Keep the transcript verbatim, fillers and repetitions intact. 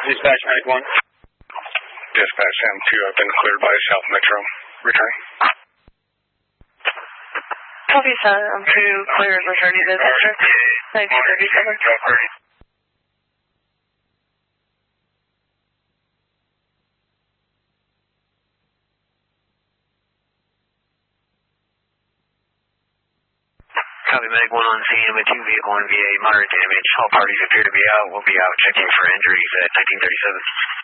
Dispatch Medic one. Dispatch M two, I've been cleared by South Metro. Return. Copy, sir. I'm two cleared. Returning to dispatch. nineteen thirty-seven. Copy, Medic one on scene with two vehicle and V A, moderate damage. All parties appear to be out. We'll be out checking for injuries at nineteen thirty-seven.